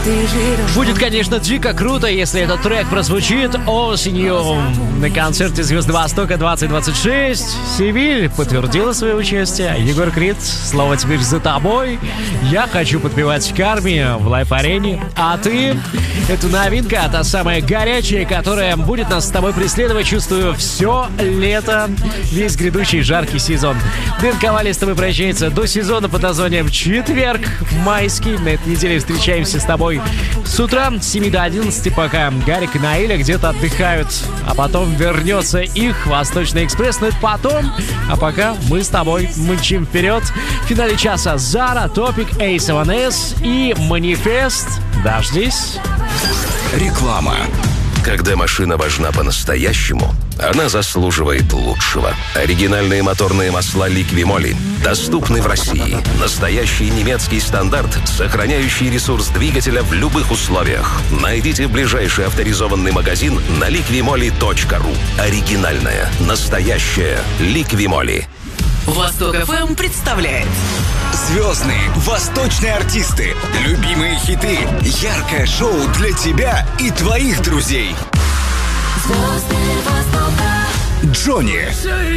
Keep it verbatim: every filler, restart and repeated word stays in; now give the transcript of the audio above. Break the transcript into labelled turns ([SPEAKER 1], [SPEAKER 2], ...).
[SPEAKER 1] Будет, конечно, дико круто, если этот трек прозвучит осенью на концерте «Звезды Востока двадцать двадцать шесть». Севиль подтвердила свое участие. Егор Крид, слово теперь за тобой. Я хочу подпевать Карме в лайв-арене. А ты? Это новинка, та самая горячая, которая будет нас с тобой преследовать, чувствую, все лето, весь грядущий жаркий сезон. Дэн Ковалев с тобой прощается до сезона под названием «Четверг майский». На этой неделе встречаемся с тобой с утра с семи до одиннадцати, пока Гарик и Наиля где-то отдыхают. А потом вернется их Восточный экспресс. Но это потом. А пока мы с тобой мчим вперед. В финале часа Зара, Топик, Эйс Ван Эс и Манифест. Дождись.
[SPEAKER 2] Реклама. Когда машина важна по-настоящему, она заслуживает лучшего. Оригинальные моторные масла Liqui-Moly доступны в России. Настоящий немецкий стандарт, сохраняющий ресурс двигателя в любых условиях. Найдите ближайший авторизованный магазин на liqui-moly точка ру. Оригинальная, настоящая Liqui-Moly.
[SPEAKER 3] Восток эф эм представляет
[SPEAKER 4] звездные восточные артисты, любимые хиты, яркое шоу для тебя и твоих друзей. Звезды Востока. Джонни.